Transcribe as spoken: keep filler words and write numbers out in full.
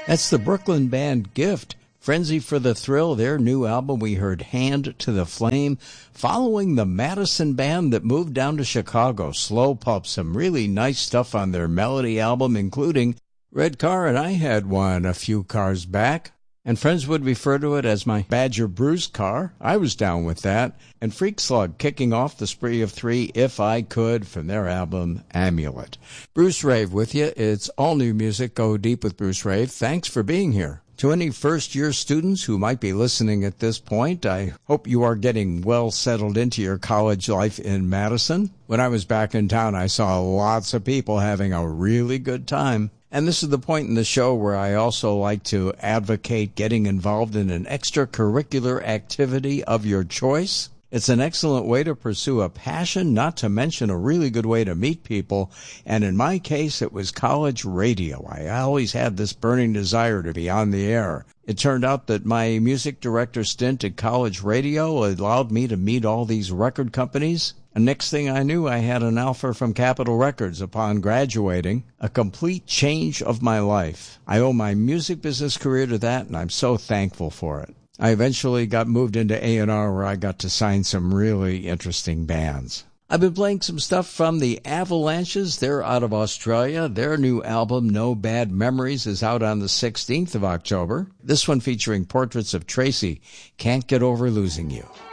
That's the Brooklyn band Gift. Frenzy for the Thrill, their new album, we heard Hand to the Flame, following the Madison band that moved down to Chicago, Slow Pup. Some really nice stuff on their Melody album, including Red Car, and I had one a few cars back. And friends would refer to it as my Badger Bruce car. I was down with that. And Freak Slug kicking off the spree of three, If I Could, from their album Amulet. Bruce Rave with you. It's all new music. Go deep with Bruce Rave. Thanks for being here. To any first-year students who might be listening at this point, I hope you are getting well settled into your college life in Madison. When I was back in town, I saw lots of people having a really good time. And this is the point in the show where I also like to advocate getting involved in an extracurricular activity of your choice. It's an excellent way to pursue a passion, not to mention a really good way to meet people. And in my case, it was college radio. I always had this burning desire to be on the air. It turned out that my music director stint at college radio allowed me to meet all these record companies. And next thing I knew, I had an offer from Capitol Records upon graduating, a complete change of my life. I owe my music business career to that, and I'm so thankful for it. I eventually got moved into A and R, where I got to sign some really interesting bands. I've been playing some stuff from the Avalanches. They're out of Australia. Their new album, No Bad Memories, is out on the sixteenth of October. This one featuring portraits of Tracy, Can't Get Over Losing You.